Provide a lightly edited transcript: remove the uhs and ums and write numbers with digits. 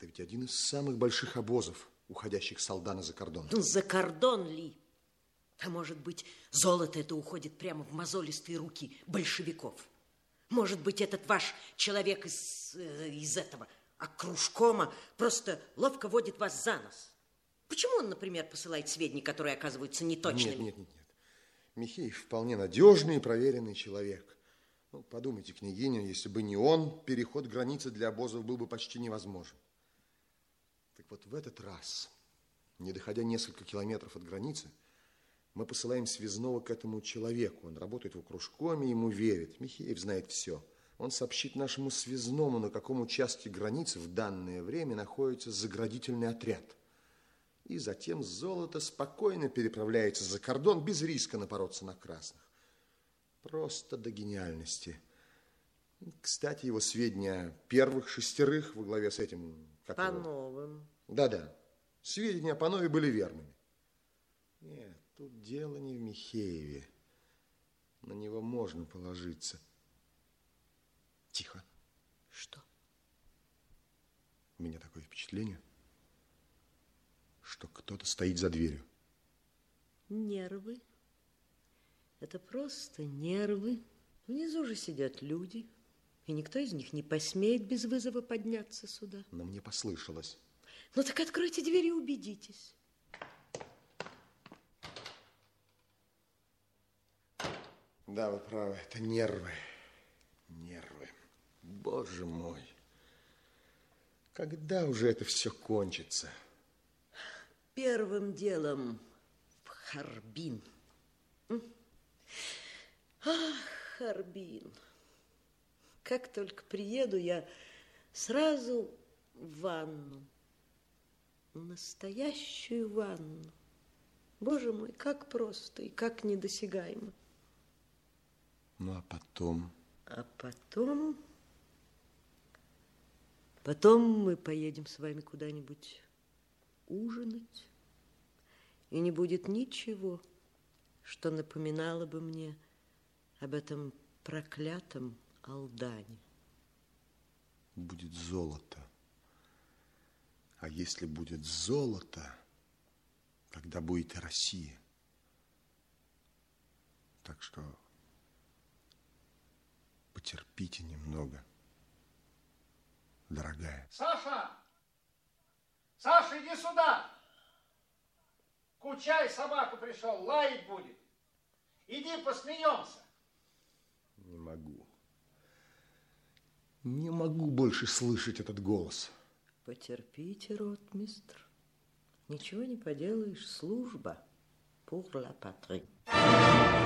Это ведь один из самых больших обозов, уходящих с Алдана за кордон. За кордон ли? А может быть, золото это уходит прямо в мозолистые руки большевиков? Может быть, этот ваш человек из этого окружкома просто ловко водит вас за нос? Почему он, например, посылает сведения, которые оказываются неточными? Нет. Михеев вполне надежный и проверенный человек. Ну, подумайте, княгиня, если бы не он, переход границы для обозов был бы почти невозможен. Так вот, в этот раз, не доходя несколько километров от границы, мы посылаем связного к этому человеку. Он работает в окружкоме, ему верит. Михеев знает все. Он сообщит нашему связному, на каком участке границы в данное время находится заградительный отряд. И затем золото спокойно переправляется за кордон без риска напороться на красных. Просто до гениальности. Кстати, его сведения о первых 6 во главе с этим... Пановым. Да. Сведения о Панове были верными. Нет, тут дело не в Михееве. На него можно положиться. Тихо. Что? У меня такое впечатление, что кто-то стоит за дверью. Нервы. Это просто нервы. Внизу же сидят люди, и никто из них не посмеет без вызова подняться сюда. Но мне послышалось. Ну так откройте дверь и убедитесь. Да, вы правы, это нервы. Нервы. Боже мой. Когда уже это все кончится? Первым делом в Харбин. Ах, Харбин. Как только приеду, я сразу в ванну. Настоящую ванну. Боже мой, как просто и как недосягаемо. Ну, а потом? А потом... Потом мы поедем с вами куда-нибудь ужинать. И не будет ничего, что напоминало бы мне об этом проклятом Алдане. Будет золото. А если будет золото, тогда будет и Россия. Так что потерпите немного, дорогая. Саша! Саша, иди сюда! Кучай, собака пришел, лаять будет. Иди посмеемся. Не могу. Не могу больше слышать этот голос. Потерпите, ротмистр. Ничего не поделаешь, служба pour la patrie.